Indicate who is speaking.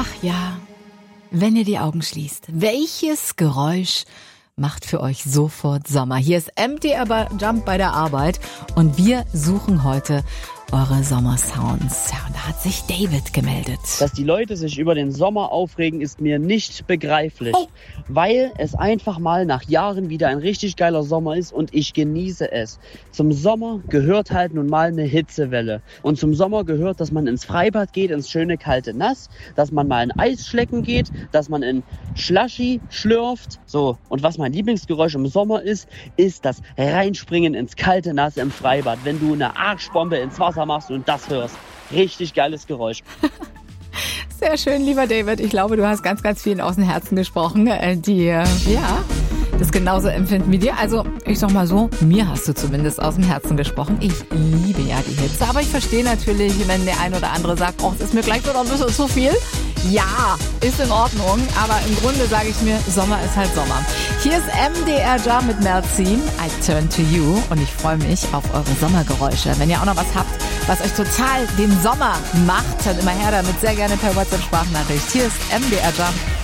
Speaker 1: Ach ja, wenn ihr die Augen schließt, welches Geräusch macht für euch sofort Sommer? Hier ist MDR Jump bei der Arbeit und wir suchen heute eure Sommersounds. Ja, und da hat sich David gemeldet.
Speaker 2: Dass die Leute sich über den Sommer aufregen, ist mir nicht begreiflich, weil es einfach mal nach Jahren wieder ein richtig geiler Sommer ist und ich genieße es. Zum Sommer gehört halt nun mal eine Hitzewelle und zum Sommer gehört, dass man ins Freibad geht, ins schöne kalte Nass, dass man mal ein Eis schlecken geht, dass man in Slushy schlürft. So, und was mein Lieblingsgeräusch im Sommer ist das Reinspringen ins kalte Nass im Freibad, wenn du eine Arschbombe ins Wasser machst und das hörst. Richtig geiles Geräusch.
Speaker 1: Sehr schön, lieber David. Ich glaube, du hast ganz, ganz vielen aus dem Herzen gesprochen, die, das genauso empfinden wie dir. Also, ich sag mal so, mir hast du zumindest aus dem Herzen gesprochen. Ich liebe ja die Hitze, aber ich verstehe natürlich, wenn der ein oder andere sagt, oh, es ist mir gleich noch ein bisschen zu viel. Ja, ist in Ordnung, aber im Grunde sage ich mir, Sommer ist halt Sommer. Hier ist MDR Jump mit Merzin, I Turn to You, und ich freue mich auf eure Sommergeräusche. Wenn ihr auch noch was habt, was euch total den Sommer macht, dann immer her damit, sehr gerne per WhatsApp-Sprachnachricht. Hier ist MDR Jump.